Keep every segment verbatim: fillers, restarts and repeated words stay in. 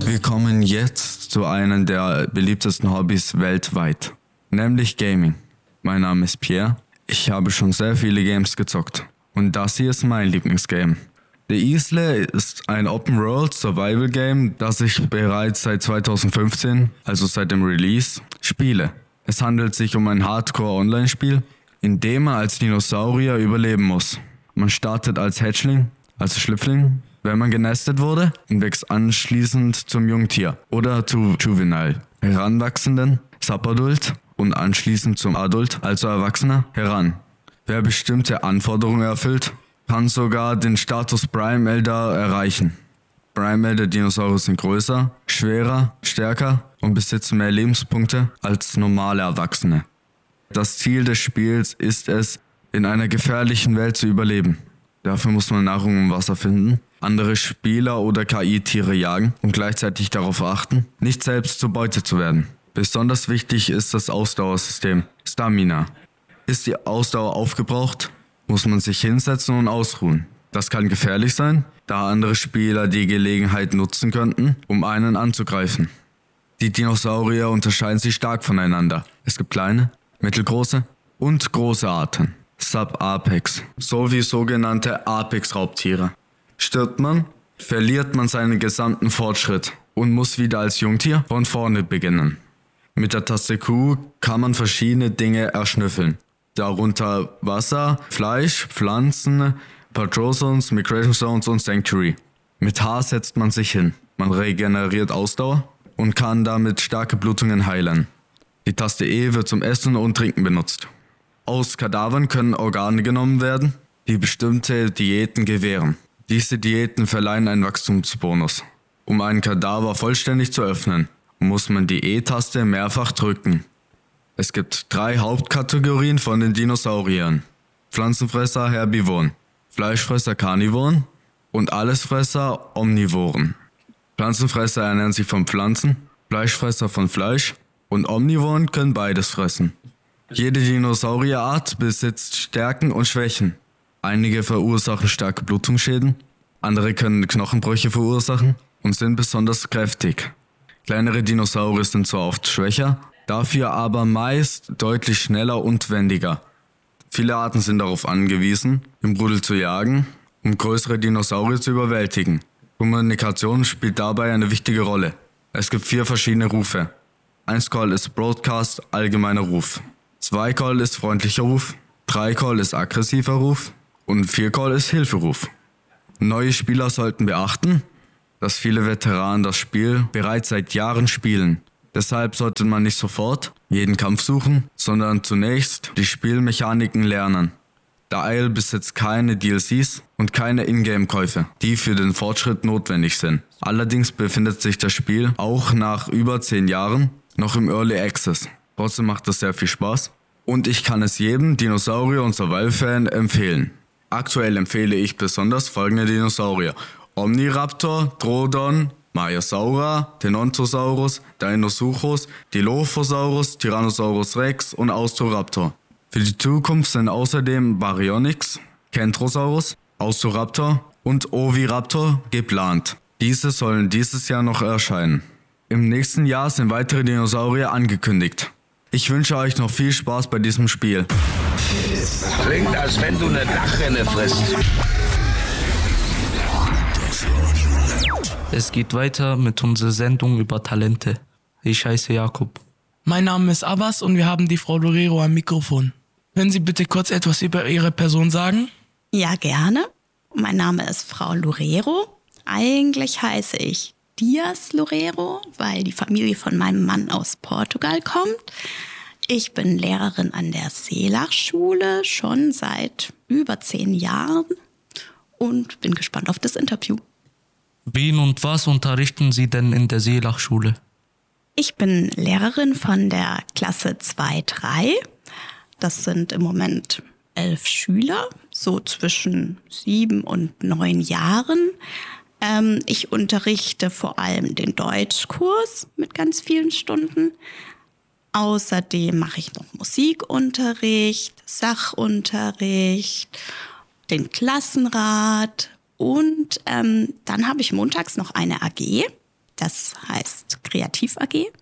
Wir kommen jetzt zu einem der beliebtesten Hobbys weltweit, nämlich Gaming. Mein Name ist Pierre, ich habe schon sehr viele Games gezockt und das hier ist mein Lieblingsgame. The Isle ist ein Open-World-Survival-Game, das ich bereits seit zweitausendfünfzehn, also seit dem Release, spiele. Es handelt sich um ein Hardcore-Online-Spiel, in dem man als Dinosaurier überleben muss. Man startet als Hatchling, also Schlüpfling, wenn man genestet wurde, und wächst anschließend zum Jungtier oder zu Juvenile, Heranwachsenden, Subadult und anschließend zum Adult, also Erwachsener, heran. Wer bestimmte Anforderungen erfüllt, kann sogar den Status Prime Elder erreichen. Prime Elder Dinosaurier sind größer, schwerer, stärker und besitzen mehr Lebenspunkte als normale Erwachsene. Das Ziel des Spiels ist es, in einer gefährlichen Welt zu überleben. Dafür muss man Nahrung und Wasser finden, andere Spieler oder K I-Tiere jagen und gleichzeitig darauf achten, nicht selbst zur Beute zu werden. Besonders wichtig ist das Ausdauersystem, Stamina. Ist die Ausdauer aufgebraucht, muss man sich hinsetzen und ausruhen. Das kann gefährlich sein, da andere Spieler die Gelegenheit nutzen könnten, um einen anzugreifen. Die Dinosaurier unterscheiden sich stark voneinander. Es gibt kleine, mittelgroße und große Arten, Subapex, sowie sogenannte Apex-Raubtiere. Stirbt man, verliert man seinen gesamten Fortschritt und muss wieder als Jungtier von vorne beginnen. Mit der Taste Q kann man verschiedene Dinge erschnüffeln. Darunter Wasser, Fleisch, Pflanzen, Patrol Zones, Migration Zones und Sanctuary. Mit H setzt man sich hin. Man regeneriert Ausdauer und kann damit starke Blutungen heilen. Die Taste E wird zum Essen und Trinken benutzt. Aus Kadavern können Organe genommen werden, die bestimmte Diäten gewähren. Diese Diäten verleihen einen Wachstumsbonus. Um einen Kadaver vollständig zu öffnen, muss man die E-Taste mehrfach drücken. Es gibt drei Hauptkategorien von den Dinosauriern. Pflanzenfresser, Herbivoren, Fleischfresser, Karnivoren und Allesfresser, Omnivoren. Pflanzenfresser ernähren sich von Pflanzen, Fleischfresser von Fleisch und Omnivoren können beides fressen. Jede Dinosaurierart besitzt Stärken und Schwächen. Einige verursachen starke Blutungsschäden, andere können Knochenbrüche verursachen und sind besonders kräftig. Kleinere Dinosaurier sind zwar oft schwächer, dafür aber meist deutlich schneller und wendiger. Viele Arten sind darauf angewiesen, im Rudel zu jagen, um größere Dinosaurier zu überwältigen. Kommunikation spielt dabei eine wichtige Rolle. Es gibt vier verschiedene Rufe. eins Call ist Broadcast, allgemeiner Ruf. zwei Call ist freundlicher Ruf. drei Call ist aggressiver Ruf. Und vier Call ist Hilferuf. Neue Spieler sollten beachten, dass viele Veteranen das Spiel bereits seit Jahren spielen. Deshalb sollte man nicht sofort jeden Kampf suchen, sondern zunächst die Spielmechaniken lernen. Der Isle besitzt keine D L Cs und keine Ingame-Käufe, die für den Fortschritt notwendig sind. Allerdings befindet sich das Spiel auch nach über zehn Jahren noch im Early Access. Trotzdem macht es sehr viel Spaß und ich kann es jedem Dinosaurier- und Survival-Fan empfehlen. Aktuell empfehle ich besonders folgende Dinosaurier: Omniraptor, Drodon, Maiasaura, Tenontosaurus, Deinosuchus, Dilophosaurus, Tyrannosaurus Rex und Austoraptor. Für die Zukunft sind außerdem Baryonyx, Kentrosaurus, Austoraptor und Oviraptor geplant. Diese sollen dieses Jahr noch erscheinen. Im nächsten Jahr sind weitere Dinosaurier angekündigt. Ich wünsche euch noch viel Spaß bei diesem Spiel. Klingt, als wenn du eine Dachrinne frisst. Es geht weiter mit unserer Sendung über Talente. Ich heiße Jakob. Mein Name ist Abbas und wir haben die Frau Lorero am Mikrofon. Können Sie bitte kurz etwas über Ihre Person sagen? Ja, gerne. Mein Name ist Frau Lorero. Eigentlich heiße ich Dias Lorero, weil die Familie von meinem Mann aus Portugal kommt. Ich bin Lehrerin an der Seelach-Schule schon seit über zehn Jahren und bin gespannt auf das Interview. Wen und was unterrichten Sie denn in der Seelach-Schule? Ich bin Lehrerin von der Klasse zwei drei. Das sind im Moment elf Schüler, so zwischen sieben und neun Jahren. Ähm, ich unterrichte vor allem den Deutschkurs mit ganz vielen Stunden. Außerdem mache ich noch Musikunterricht, Sachunterricht, den Klassenrat und ähm, dann habe ich montags noch eine A G. Das heißt Kreativ A G.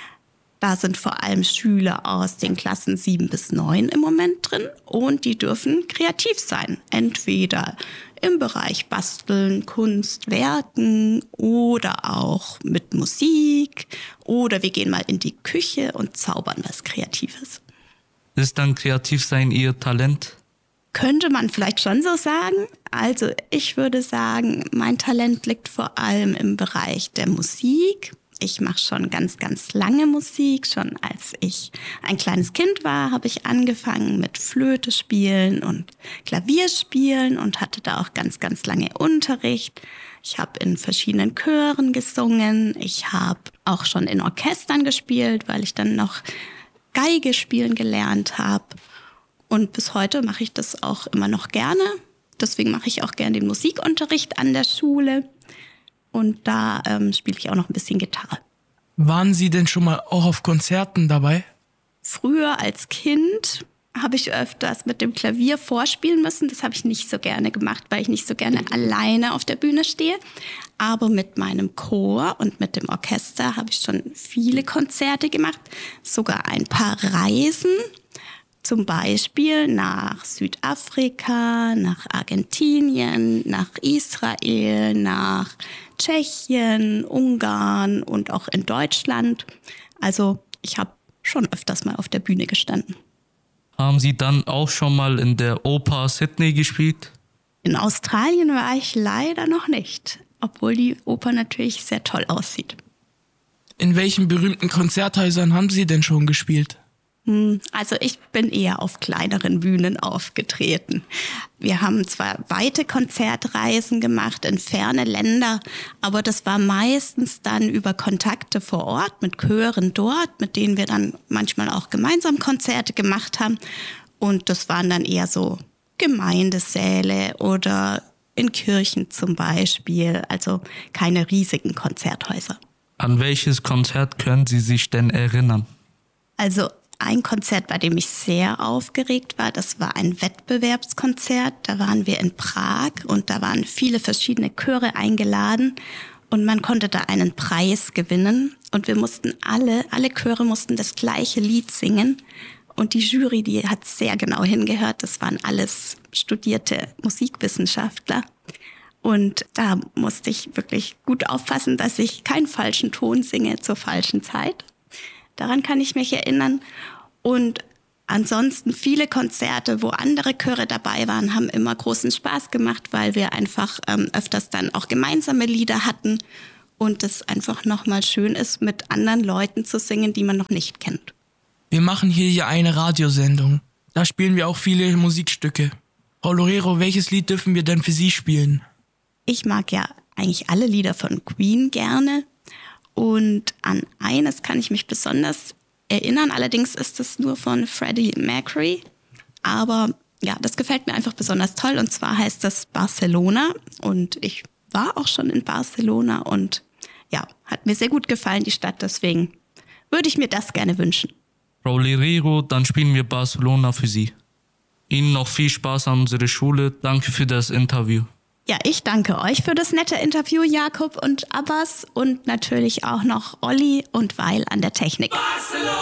Da sind vor allem Schüler aus den Klassen sieben bis neun im Moment drin und die dürfen kreativ sein. Entweder im Bereich Basteln, Kunst, Werken oder auch mit Musik oder wir gehen mal in die Küche und zaubern was Kreatives. Ist dann Kreativsein Ihr Talent? Könnte man vielleicht schon so sagen. Also ich würde sagen, mein Talent liegt vor allem im Bereich der Musik. Ich mache schon ganz, ganz lange Musik. Schon als ich ein kleines Kind war, habe ich angefangen mit Flöte spielen und Klavier spielen und hatte da auch ganz, ganz lange Unterricht. Ich habe in verschiedenen Chören gesungen. Ich habe auch schon in Orchestern gespielt, weil ich dann noch Geige spielen gelernt habe. Und bis heute mache ich das auch immer noch gerne. Deswegen mache ich auch gerne den Musikunterricht an der Schule. Und da ähm, spiele ich auch noch ein bisschen Gitarre. Waren Sie denn schon mal auch auf Konzerten dabei? Früher als Kind habe ich öfters mit dem Klavier vorspielen müssen. Das habe ich nicht so gerne gemacht, weil ich nicht so gerne alleine auf der Bühne stehe. Aber mit meinem Chor und mit dem Orchester habe ich schon viele Konzerte gemacht. Sogar ein paar Reisen. Zum Beispiel nach Südafrika, nach Argentinien, nach Israel, nach Tschechien, Ungarn und auch in Deutschland. Also ich habe schon öfters mal auf der Bühne gestanden. Haben Sie dann auch schon mal in der Oper Sydney gespielt? In Australien war ich leider noch nicht, obwohl die Oper natürlich sehr toll aussieht. In welchen berühmten Konzerthäusern haben Sie denn schon gespielt? Also ich bin eher auf kleineren Bühnen aufgetreten. Wir haben zwar weite Konzertreisen gemacht in ferne Länder, aber das war meistens dann über Kontakte vor Ort mit Chören dort, mit denen wir dann manchmal auch gemeinsam Konzerte gemacht haben. Und das waren dann eher so Gemeindesäle oder in Kirchen zum Beispiel, also keine riesigen Konzerthäuser. An welches Konzert können Sie sich denn erinnern? Also ein Konzert, bei dem ich sehr aufgeregt war, das war ein Wettbewerbskonzert. Da waren wir in Prag und da waren viele verschiedene Chöre eingeladen und man konnte da einen Preis gewinnen. Und wir mussten alle, alle Chöre mussten das gleiche Lied singen. Und die Jury, die hat sehr genau hingehört. Das waren alles studierte Musikwissenschaftler. Und da musste ich wirklich gut aufpassen, dass ich keinen falschen Ton singe zur falschen Zeit. Daran kann ich mich erinnern. Und ansonsten viele Konzerte, wo andere Chöre dabei waren, haben immer großen Spaß gemacht, weil wir einfach ähm, öfters dann auch gemeinsame Lieder hatten und es einfach nochmal schön ist, mit anderen Leuten zu singen, die man noch nicht kennt. Wir machen hier ja eine Radiosendung. Da spielen wir auch viele Musikstücke. Frau Loureiro, welches Lied dürfen wir denn für Sie spielen? Ich mag ja eigentlich alle Lieder von Queen gerne. Und an eines kann ich mich besonders erinnern. Allerdings ist es nur von Freddie Mercury. Aber ja, das gefällt mir einfach besonders toll. Und zwar heißt das Barcelona. Und ich war auch schon in Barcelona. Und ja, hat mir sehr gut gefallen, die Stadt. Deswegen würde ich mir das gerne wünschen. Frau Loureiro, dann spielen wir Barcelona für Sie. Ihnen noch viel Spaß an unserer Schule. Danke für das Interview. Ja, ich danke euch für das nette Interview, Jakob und Abbas, und natürlich auch noch Olli und Weil an der Technik.